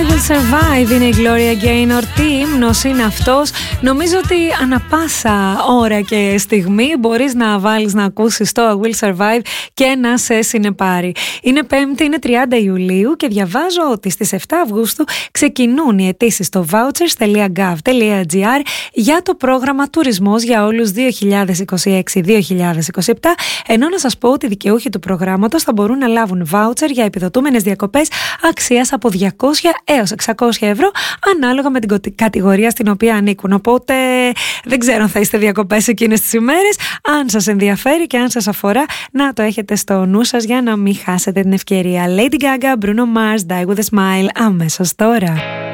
Will Survive είναι η Gloria Gaynor. Τι ύμνος είναι αυτός. Νομίζω ότι ανά πάσα ώρα και στιγμή μπορείς να βάλεις να ακούσεις το Will Survive και να σε συνεπάρει. Είναι Πέμπτη, είναι 30 Ιουλίου και διαβάζω ότι στις 7 Αυγούστου ξεκινούν οι αιτήσεις στο vouchers.gov.gr για το πρόγραμμα Τουρισμός για όλους 2026-2027, ενώ να σας πω ότι οι δικαιούχοι του προγράμματος θα μπορούν να λάβουν voucher για επιδοτούμενες διακοπές αξίας από 200 έως 600 ευρώ ανάλογα με την κατηγορία στην οποία ανήκουν. Οπότε δεν ξέρω αν θα είστε διακοπές εκείνες τις ημέρες. Αν σας ενδιαφέρει και αν σας αφορά, να το έχετε στο νου σας για να μην χάσετε την ευκαιρία. Lady Gaga, Bruno Mars, Die With A Smile, αμέσως τώρα.